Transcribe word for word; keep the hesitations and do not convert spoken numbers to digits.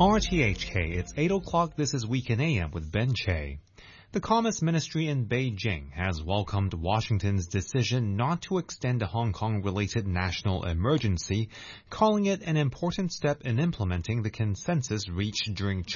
R T H K, it's eight o'clock. This is Week in A M with Ben Che. The Commerce Ministry in Beijing has welcomed Washington's decision not to extend a Hong Kong-related national emergency, calling it an important step in implementing the consensus reached during